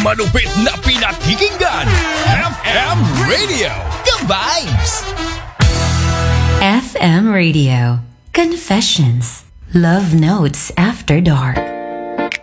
Malupit na pinakikinggan. FM Radio. The Vibes. FM Radio. Confessions. Love Notes After Dark.